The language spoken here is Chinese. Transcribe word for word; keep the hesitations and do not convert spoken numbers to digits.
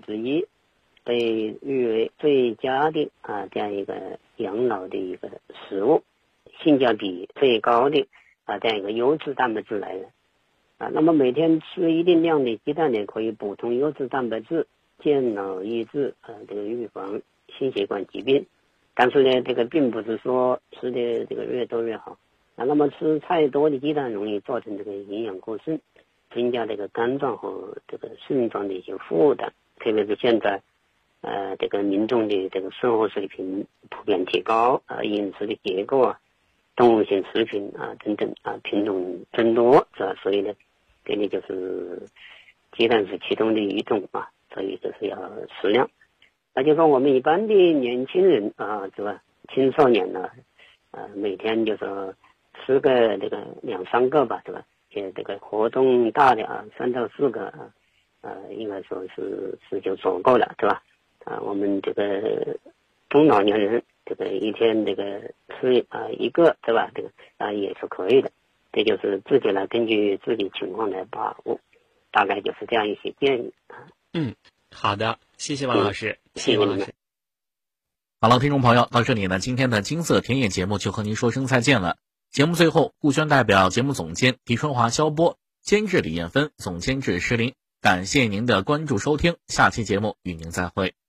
之一，被誉为最佳的啊这样一个养老的一个食物，性价比最高的啊这样一个优质蛋白质来源啊。那么每天吃一定量的鸡蛋呢，可以补充优质蛋白质，健脑益智啊，这个预防心血管疾病。但是呢，这个并不是说吃的这个越多越好啊。那么吃太多的鸡蛋容易造成这个营养过剩，增加这个肝脏和这个肾脏的一些负担。特别是现在呃这个民众的这个生活水平普遍提高啊，饮食的结构啊，动物性食品啊等等啊品种增多，是吧？所以呢，这里就是鸡蛋是其中的一种啊，所以就是要适量。那就说我们一般的年轻人啊，是吧？青少年呢，呃，每天就说吃个这个两三个吧，是吧？这这个活动大的啊，三到四个啊，呃，应该说是是就足够了，是吧？啊，我们这个中老年人这个一天这个吃啊一个，对吧？这个啊也是可以的，这就是自己来根据自己情况来把握，大概就是这样一些建议啊。 嗯。好的，谢谢王老师， 嗯、 谢谢王老师。好了，听众朋友，到这里呢，今天的金色田野节目就和您说声再见了。节目最后，顾轩代表节目总监狄春华、肖波，监制李艳芬，总监制施林，感谢您的关注收听，下期节目与您再会。